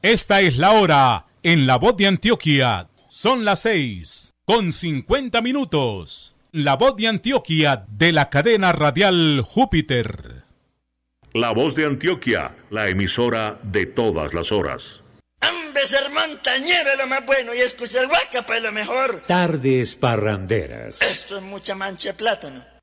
Esta es la hora en La Voz de Antioquia. Son las 6:50. La Voz de Antioquia de la cadena radial Júpiter. La Voz de Antioquia, la emisora de todas las horas. Ser montañero es lo más bueno y escuchar Guacapa es lo mejor. Tardes parranderas. Esto es mucha mancha de plátano.